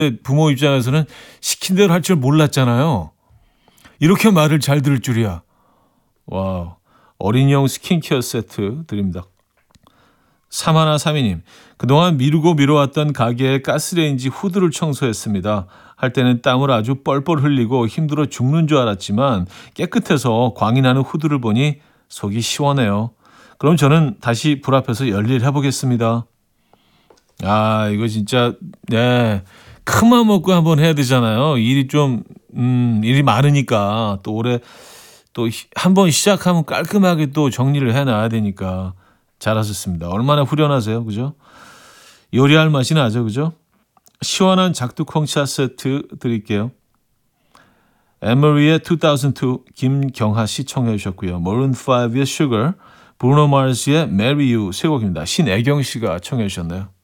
부모 입장에서는 시킨 대로 할 줄 몰랐잖아요. 이렇게 말을 잘 들을 줄이야. 와우. 어린이용 스킨케어 세트 드립니다. 3132님. 그동안 미루고 미뤄왔던 가게의 가스레인지 후드를 청소했습니다. 할 때는 땀을 아주 뻘뻘 흘리고 힘들어 죽는 줄 알았지만 깨끗해서 광이 나는 후드를 보니 속이 시원해요. 그럼 저는 다시 불 앞에서 열일 해보겠습니다. 아, 이거 진짜, 네. 큰맘 먹고 한번 해야 되잖아요. 일이 많으니까 또 올해 또 한 번 시작하면 깔끔하게 또 정리를 해놔야 되니까 잘하셨습니다. 얼마나 후련하세요, 그죠? 요리할 맛이 나죠, 그죠? 시원한 작두콩차 세트 드릴게요. 에머리의 2002 김경하 씨 청해 주셨고요. 머룬5의 Sugar, 브루노 마스의 Marry You 세 곡입니다. 신애경 씨가 청해 주셨네요.